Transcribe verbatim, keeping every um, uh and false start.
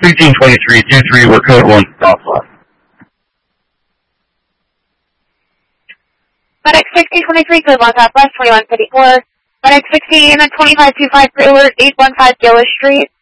sixteen twenty-three, two three, we're code one, Southwest. FedEx sixteen twenty-three, code one Southwest, twenty-one fifty-four. FedEx sixteen twenty-five two five three, alert eight one five Gillis Street.